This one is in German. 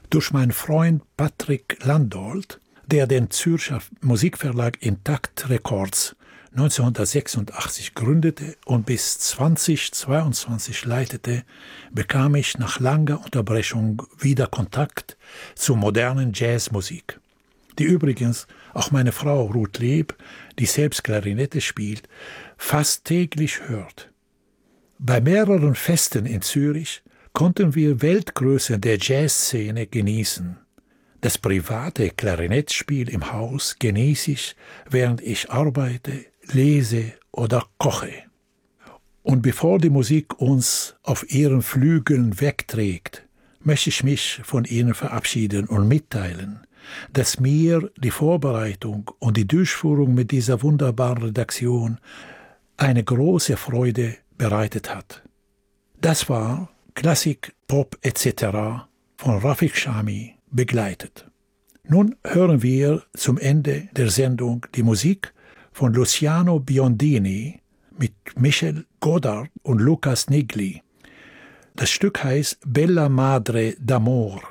durch meinen Freund Patrick Landolt, der den Zürcher Musikverlag Intakt Records 1986 gründete und bis 2022 leitete, bekam ich nach langer Unterbrechung wieder Kontakt zur modernen Jazzmusik, die übrigens auch meine Frau Ruth Leeb, die selbst Klarinette spielt, fast täglich hört. Bei mehreren Festen in Zürich konnten wir Weltgrößen der Jazzszene genießen. Das private Klarinettspiel im Haus genieße ich, während ich arbeite, lese oder koche. Und bevor die Musik uns auf ihren Flügeln wegträgt, möchte ich mich von Ihnen verabschieden und mitteilen, dass mir die Vorbereitung und die Durchführung mit dieser wunderbaren Redaktion eine große Freude bereitet hat. Das war Klassik, Pop etc. von Rafik Chami begleitet. Nun hören wir zum Ende der Sendung die Musik von Luciano Biondini mit Michel Godard und Lucas Nigli. Das Stück heißt Bella Madre d'Amor.